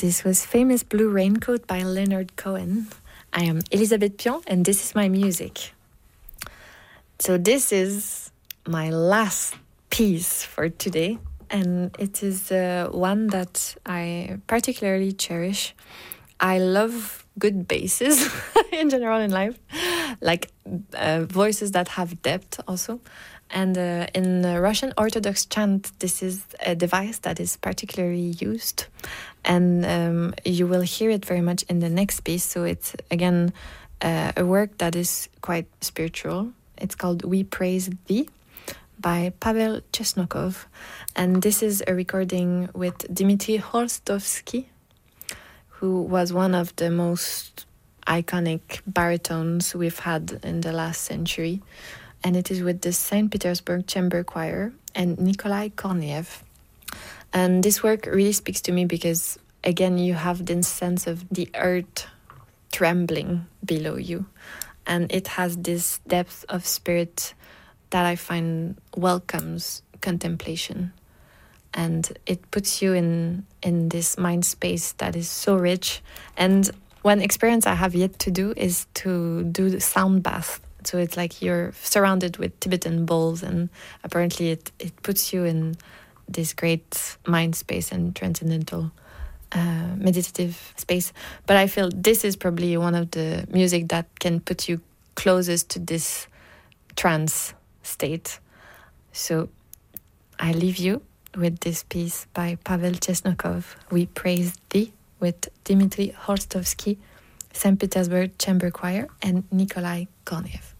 This was Famous Blue Raincoat by Leonard Cohen. I am Elisabeth Pion, and this is my music. So this is my last piece for today, and it is one that I particularly cherish. I love good basses in general in life, like voices that have depth also. And in Russian Orthodox chant, this is a device that is particularly used. And you will hear it very much in the next piece. So it's, again, a work that is quite spiritual. It's called We Praise Thee by Pavel Chesnokov. And this is a recording with Dmitry Khorstovsky, who was one of the most iconic baritones we've had in the last century. And it is with the St. Petersburg Chamber Choir and Nikolai Korniev. And this work really speaks to me because, again, you have this sense of the earth trembling below you. And it has this depth of spirit that I find welcomes contemplation. And it puts you in this mind space that is so rich. And one experience I have yet to do is to do the sound bath. So it's like you're surrounded with Tibetan bowls, and apparently it puts you in this great mind space and transcendental meditative space. But I feel this is probably one of the music that can put you closest to this trance state. So I leave you with this piece by Pavel Chesnokov, We Praise Thee, with Dmitry Khorstovsky, St. Petersburg Chamber Choir, and Nikolai Korniev.